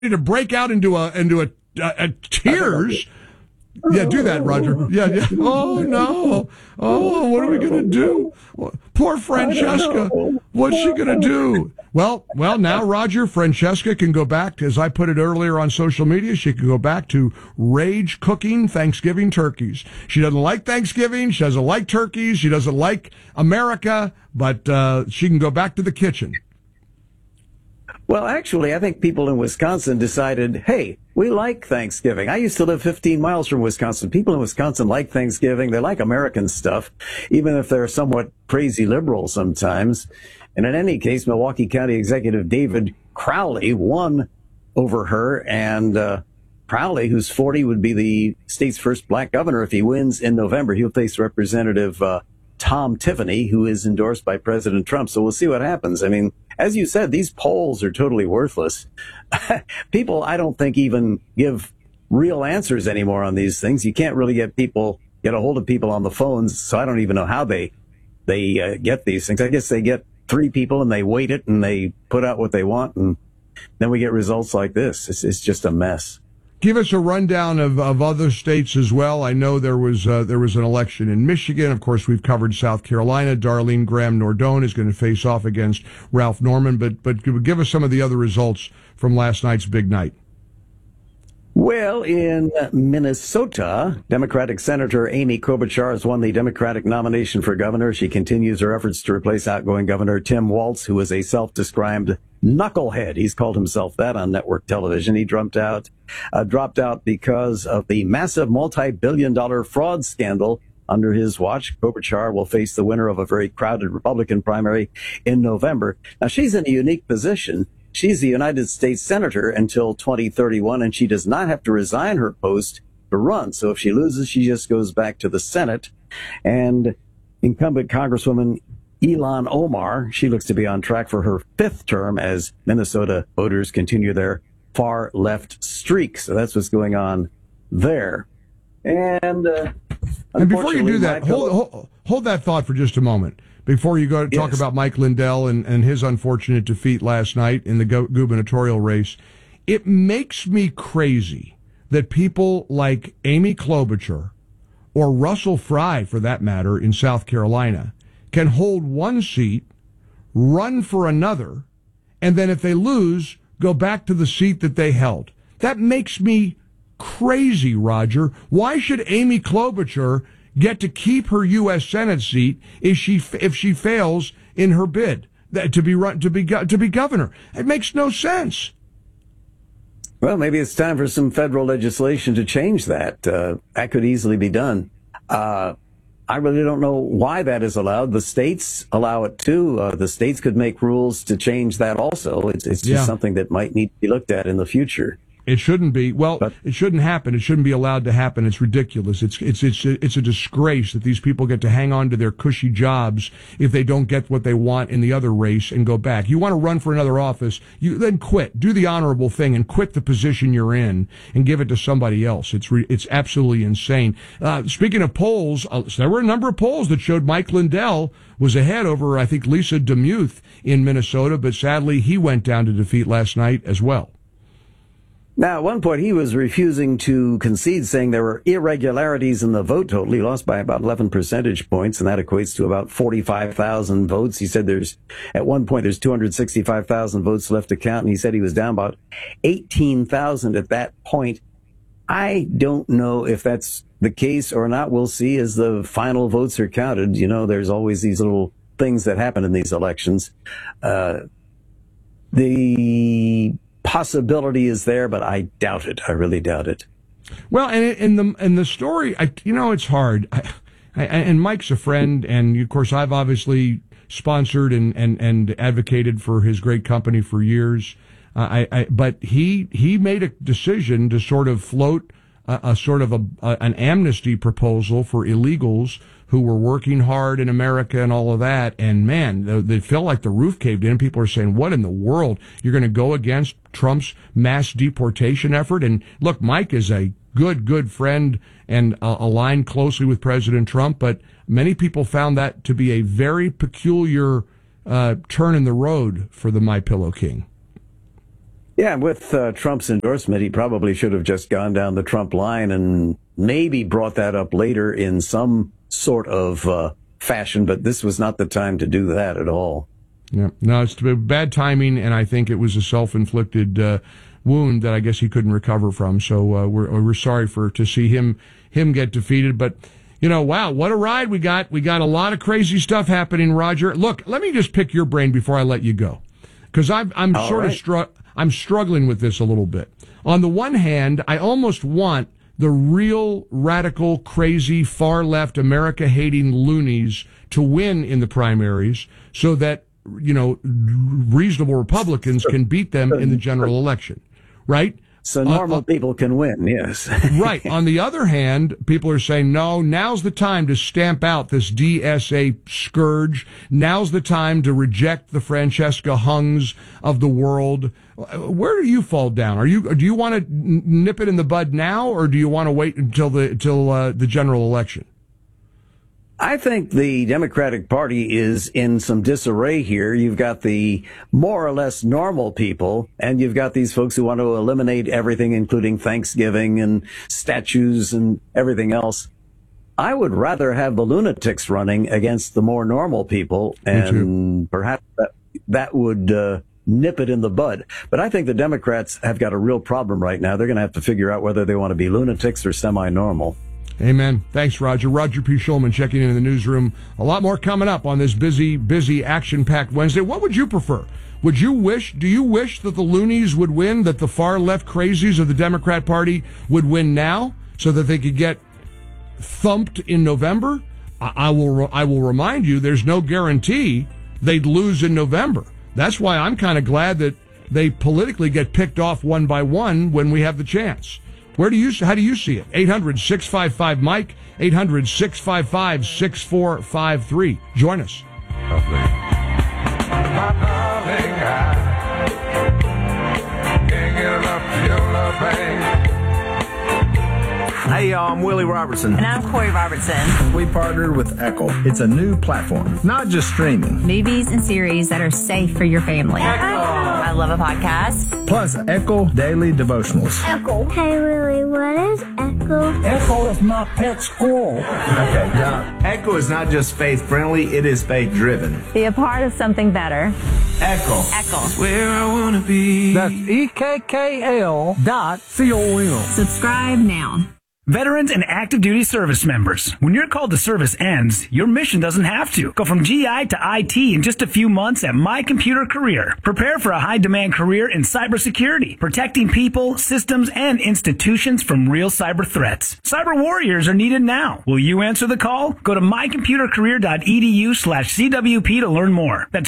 to break out into a tears. Yeah, do that, Roger. Yeah. Oh, no. Oh, what are we going to do? Poor Francesca. What's she going to do? Well, now, Roger, Francesca can go back, as I put it earlier on social media, she can go back to rage cooking Thanksgiving turkeys. She doesn't like Thanksgiving. She doesn't like turkeys. She doesn't like America, but she can go back to the kitchen. Well, actually, I think people in Wisconsin decided, hey, we like Thanksgiving. I used to live 15 miles from Wisconsin. People in Wisconsin like Thanksgiving. They like American stuff, even if they're somewhat crazy liberal sometimes. And in any case, Milwaukee County Executive David Crowley won over her. And Crowley, who's 40, would be the state's first black governor if he wins in November. He'll face Representative Tom Tiffany, who is endorsed by President Trump. So we'll see what happens. I mean, as you said, these polls are totally worthless. People, I don't think, even give real answers anymore on these things. You can't really get a hold of people on the phones. So I don't even know how they get these things. I guess they get 3 people and they weight it and they put out what they want. And then we get results like this. It's just a mess. Give us a rundown of other states as well. I know there was an election in Michigan. Of course, we've covered South Carolina. Darlene Graham Nordone is going to face off against Ralph Norman. But give us some of the other results from last night's big night. Well, in Minnesota, Democratic Senator Amy Klobuchar has won the Democratic nomination for governor. She continues her efforts to replace outgoing Governor Tim Walz, who is a self-described knucklehead. He's called himself that on network television. He dropped out because of the massive multi-billion-dollar fraud scandal under his watch. Klobuchar will face the winner of a very crowded Republican primary in November. Now, she's in a unique position. She's the United States Senator until 2031, and she does not have to resign her post to run. So if she loses, she just goes back to the Senate. And incumbent Congresswoman Ilhan Omar, she looks to be on track for her 5th term as Minnesota voters continue their far left streak. So that's what's going on there. And before you do that, hold that thought for just a moment. Before you go to talk about Mike Lindell and his unfortunate defeat last night in the gubernatorial race, it makes me crazy that people like Amy Klobuchar or Russell Fry, for that matter, in South Carolina, can hold one seat, run for another, and then if they lose, go back to the seat that they held. That makes me crazy, Roger. Why should Amy Klobuchar get to keep her U.S. Senate seat if she fails in her bid to be governor? It makes no sense. Well, maybe it's time for some federal legislation to change that. That could easily be done. I really don't know why that is allowed. The states allow it too. The states could make rules to change that also. It's just something that might need to be looked at in the future. It shouldn't be. Well, it shouldn't happen. It shouldn't be allowed to happen. It's ridiculous. It's a disgrace that these people get to hang on to their cushy jobs if they don't get what they want in the other race and go back. You want to run for another office, you then quit. Do the honorable thing and quit the position you're in and give it to somebody else. It's absolutely insane. Speaking of polls, there were a number of polls that showed Mike Lindell was ahead over, I think, Lisa DeMuth in Minnesota, but sadly he went down to defeat last night as well. Now, at one point, he was refusing to concede, saying there were irregularities in the vote total. He lost by about 11 percentage points, and that equates to about 45,000 votes. He said at one point, there's 265,000 votes left to count, and he said he was down about 18,000 at that point. I don't know if that's the case or not. We'll see as the final votes are counted. You know, there's always these little things that happen in these elections. The possibility is there, but I doubt it. I really doubt it. Well, and the story, it's hard. And Mike's a friend, and of course I've obviously sponsored and advocated for his great company for years. But he made a decision to sort of float an amnesty proposal for illegals who were working hard in America and all of that. And man, they felt like the roof caved in. People are saying, what in the world? You're going to go against Trump's mass deportation effort? And look, Mike is a good friend and aligned closely with President Trump, but many people found that to be a very peculiar turn in the road for the MyPillow King. Yeah, with Trump's endorsement, he probably should have just gone down the Trump line and maybe brought that up later in some sort of fashion, but this was not the time to do that at all. Yeah, no, it's bad timing, and I think it was a self-inflicted wound that I guess he couldn't recover from. So we're sorry to see him get defeated, but. Wow, what a ride we got. We got a lot of crazy stuff happening, Roger. Look, let me just pick your brain before I let you go, because I'm struggling with this a little bit. On the one hand, I almost want the real radical, crazy, far-left, America-hating loonies to win in the primaries so that, reasonable Republicans can beat them in the general election, right? So normal people can win, yes. Right. On the other hand, people are saying, no, now's the time to stamp out this DSA scourge. Now's the time to reject the Francesca Hungs of the world. Where do you fall down? Do you want to nip it in the bud now, or do you want to wait until the general election? I think the Democratic Party is in some disarray here. You've got the more or less normal people, and you've got these folks who want to eliminate everything, including Thanksgiving and statues and everything else. I would rather have the lunatics running against the more normal people, and perhaps that would nip it in the bud. But I think the Democrats have got a real problem right now. They're going to have to figure out whether they want to be lunatics or semi-normal. Amen. Thanks, Roger. Roger P. Schulman checking in the newsroom. A lot more coming up on this busy, action-packed Wednesday. What would you prefer? Do you wish that the loonies would win, that the far-left crazies of the Democrat Party would win now so that they could get thumped in November? I will remind you, there's no guarantee they'd lose in November. That's why I'm kind of glad that they politically get picked off one by one when we have the chance. How do you see it? 800-655-MIKE, 800-655-6453. Join us. Hey, y'all, I'm Willie Robertson. And I'm Corey Robertson. We partnered with Echo. It's a new platform, not just streaming. Movies and series that are safe for your family. I love a podcast. Plus, Echo Daily Devotionals. Echo. Hey, Willie, what is Echo? Echo is my pet squirrel. Okay, now, Echo is not just faith-friendly, it is faith-driven. Be a part of something better. Echo. Echo. Where I want to be. That's EKKL.com. Subscribe now. Veterans and active duty service members, when your call to service ends, your mission doesn't have to. Go from GI to IT in just a few months at My Computer Career. Prepare for a high-demand career in cybersecurity, protecting people, systems, and institutions from real cyber threats. Cyber warriors are needed now. Will you answer the call? Go to mycomputercareer.edu/CWP to learn more. That's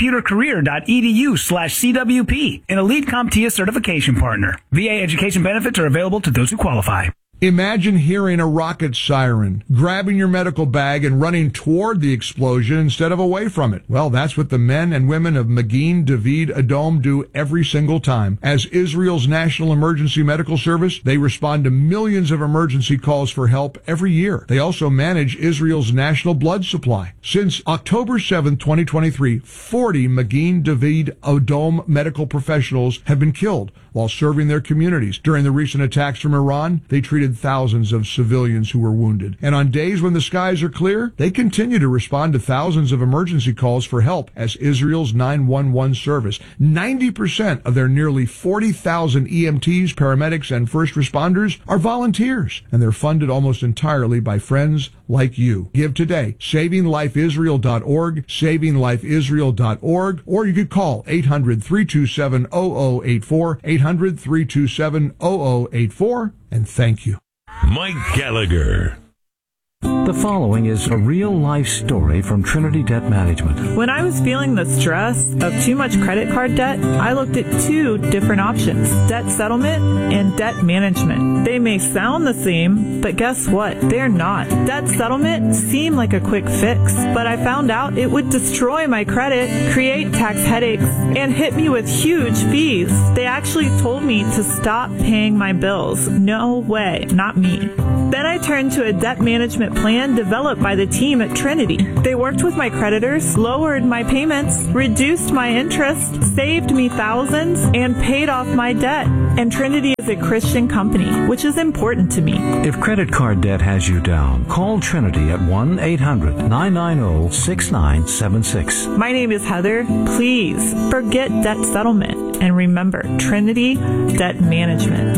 mycomputercareer.edu/CWP, an elite CompTIA certification partner. VA education benefits are available to those who qualify. Imagine hearing a rocket siren, grabbing your medical bag and running toward the explosion instead of away from it. Well, that's what the men and women of Magen David Adom do every single time. As Israel's National Emergency Medical Service, they respond to millions of emergency calls for help every year. They also manage Israel's national blood supply. Since October 7, 2023, 40 Magen David Adom medical professionals have been killed while serving their communities. During the recent attacks from Iran, they treated thousands of civilians who were wounded. And on days when the skies are clear, they continue to respond to thousands of emergency calls for help as Israel's 911 service. 90% of their nearly 40,000 EMTs, paramedics, and first responders are volunteers, and they're funded almost entirely by friends like you. Give today. SavingLifeIsrael.org, SavingLifeIsrael.org, or you could call 800-327-0084, 800-327-0084, and thank you. Mike Gallagher. The following is a real-life story from Trinity Debt Management. When I was feeling the stress of too much credit card debt, I looked at two different options: debt settlement and debt management. They may sound the same, but guess what? They're not. Debt settlement seemed like a quick fix, but I found out it would destroy my credit, create tax headaches, and hit me with huge fees. They actually told me to stop paying my bills. No way, not me. Then I turned to a debt management plan developed by the team at Trinity. They worked with my creditors, lowered my payments, reduced my interest, saved me thousands, and paid off my debt. And Trinity is a Christian company, which is important to me. If credit card debt has you down, call Trinity at 1-800-990-6976. My name is Heather. Please forget debt settlement and remember Trinity Debt Management.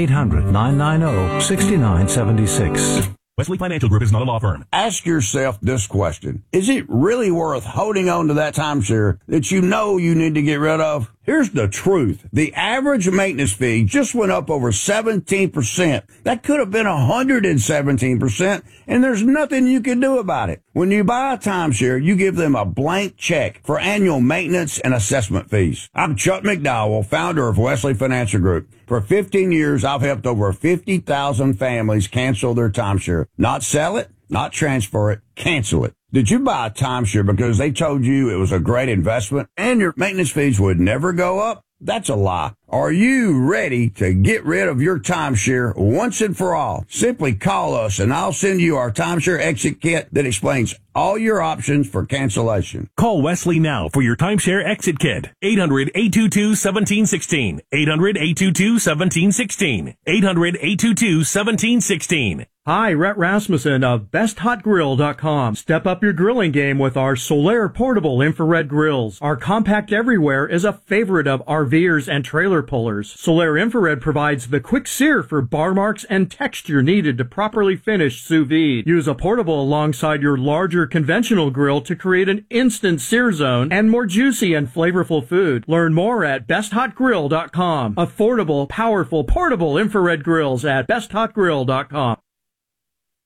1-800-990-6976. Wesley Financial Group is not a law firm. Ask yourself this question. Is it really worth holding on to that timeshare that you know you need to get rid of? Here's the truth. The average maintenance fee just went up over 17%. That could have been 117%, and there's nothing you can do about it. When you buy a timeshare, you give them a blank check for annual maintenance and assessment fees. I'm Chuck McDowell, founder of Wesley Financial Group. For 15 years, I've helped over 50,000 families cancel their timeshare. Not sell it, not transfer it, cancel it. Did you buy a timeshare because they told you it was a great investment and your maintenance fees would never go up? That's a lie. Are you ready to get rid of your timeshare once and for all? Simply call us and I'll send you our timeshare exit kit that explains all your options for cancellation. Call Wesley now for your timeshare exit kit. 800-822-1716. 800-822-1716. 800-822-1716. Hi, Rhett Rasmussen of BestHotGrill.com. Step up your grilling game with our Solaire portable infrared grills. Our compact everywhere is a favorite of RVers and trailer pullers. Solaire infrared provides the quick sear for bar marks and texture needed to properly finish sous vide. Use a portable alongside your larger conventional grill to create an instant sear zone and more juicy and flavorful food. Learn more at BestHotGrill.com. Affordable, powerful, portable infrared grills at BestHotGrill.com.